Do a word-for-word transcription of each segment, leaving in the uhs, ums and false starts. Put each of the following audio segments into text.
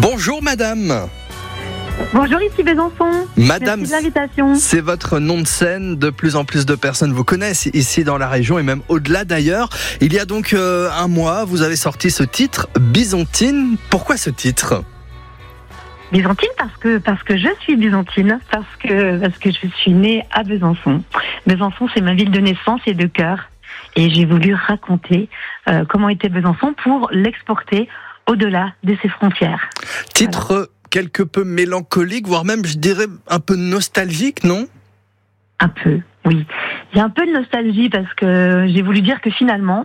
Bonjour madame. Bonjour, ici Besançon. Madame, merci de l'invitation. C'est votre nom de scène. De plus en plus de personnes vous connaissent ici dans la région et même au-delà d'ailleurs. Il y a donc euh, un mois, vous avez sorti ce titre, Byzantine. Pourquoi ce titre ? Byzantine parce que parce que je suis byzantine, parce que parce que je suis née à Besançon. Besançon, c'est ma ville de naissance et de cœur. Et j'ai voulu raconter euh, comment était Besançon pour l'exporter au-delà de ses frontières. Titre Voilà. Quelque peu mélancolique, voire même, je dirais, un peu nostalgique, non ? Un peu, oui. Il y a un peu de nostalgie parce que j'ai voulu dire que finalement,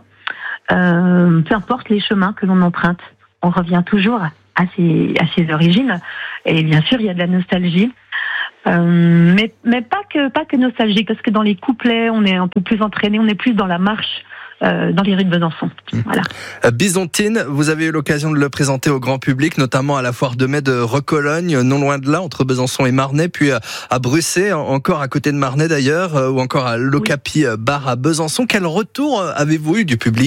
euh, peu importe les chemins que l'on emprunte, on revient toujours à ses, à ses origines. Et bien sûr, il y a de la nostalgie. Euh, mais mais pas que pas que nostalgique, parce que dans les couplets, on est un peu plus entraîné, on est plus dans la marche. Euh, dans les rues de Besançon. Voilà. Byzantine, vous avez eu l'occasion de le présenter au grand public, notamment à la foire de mai de Recologne, non loin de là, entre Besançon et Marnay, puis à Brussé, encore à côté de Marnay d'ailleurs, ou encore à l'Ocapi Bar à Besançon. Quel retour avez-vous eu du public ?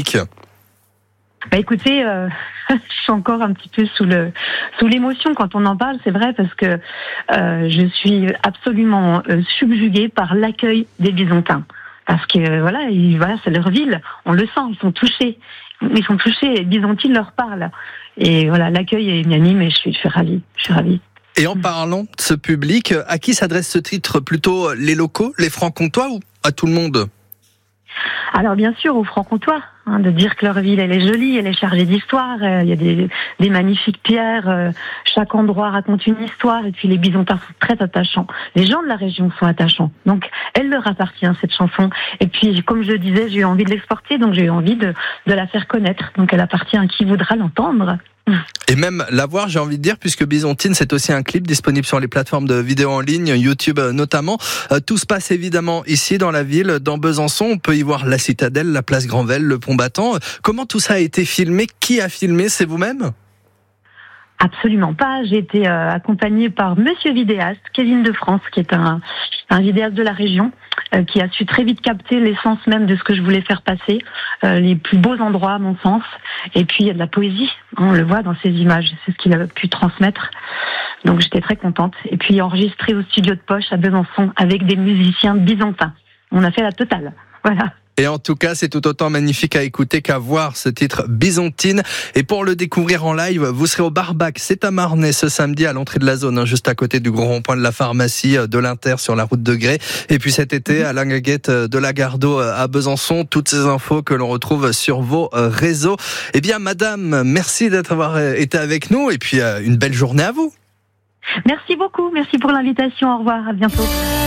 Bah écoutez, euh, je suis encore un petit peu sous le sous l'émotion quand on en parle, c'est vrai, parce que euh, je suis absolument euh, subjuguée par l'accueil des Byzantins. Parce que voilà, ils, voilà, c'est leur ville, on le sent, ils sont touchés, ils sont touchés, et Byzantine leur parle. Et voilà, l'accueil est unanime et je suis, je suis ravie, je suis ravie. Et en parlant de ce public, à qui s'adresse ce titre ? Plutôt les locaux, les francs-comtois ou à tout le monde ? Alors bien sûr aux francs-comtois, hein, de dire que leur ville elle est jolie, elle est chargée d'histoire, euh, il y a des, des magnifiques pierres, euh, chaque endroit raconte une histoire et puis les Byzantins sont très attachants, les gens de la région sont attachants, donc elle leur appartient cette chanson et puis comme je le disais j'ai eu envie de l'exporter donc j'ai eu envie de, de la faire connaître, donc elle appartient à qui voudra l'entendre. Et même la voir, j'ai envie de dire, puisque Byzantine, c'est aussi un clip disponible sur les plateformes de vidéo en ligne, YouTube notamment. Euh, tout se passe évidemment ici dans la ville, dans Besançon. On peut y voir la citadelle, la place Granvelle, le pont battant. Comment tout ça a été filmé ? Qui a filmé ? C'est vous-même ? Absolument pas. J'ai été euh, accompagnée par Monsieur Vidéaste, Kevin de France, qui est un, un vidéaste de la région, euh, qui a su très vite capter l'essence même de ce que je voulais faire passer, euh, les plus beaux endroits à mon sens. Et puis il y a de la poésie, on le voit dans ces images, c'est ce qu'il a pu transmettre. Donc j'étais très contente. Et puis enregistré au studio de poche à Besançon avec des musiciens byzantins. On a fait la totale. Voilà. Et en tout cas, c'est tout autant magnifique à écouter qu'à voir ce titre Byzantine. Et pour le découvrir en live, vous serez au Barbac, c'est à Marnay ce samedi à l'entrée de la zone, hein, juste à côté du grand rond-point de la pharmacie de l'Inter sur la route de Grès. Et puis cet été à l'Anguette de la Gardeau à Besançon, toutes ces infos que l'on retrouve sur vos réseaux. Eh bien, madame, merci d'avoir été avec nous et puis une belle journée à vous. Merci beaucoup, merci pour l'invitation, au revoir, à bientôt.